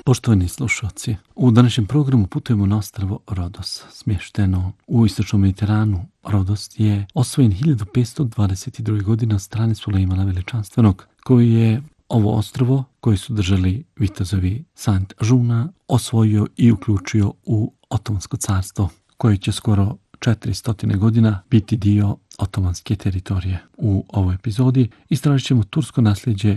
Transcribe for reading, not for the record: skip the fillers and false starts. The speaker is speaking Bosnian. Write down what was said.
Poštovani slušalci, u današnjem programu putujemo na ostrvo Rodos, smješteno u istočnom Mediteranu. Rodos je osvojen 1522. godine od strane Sulejmana Veličanstvenog, koji je ovo ostrvo, koje su držali vitezovi Sant Žuna, osvojio i uključio u Otomansko carstvo, koje će skoro 400 godina biti dio otomanske teritorije. U ovoj epizodi istražit ćemo tursko nasljeđe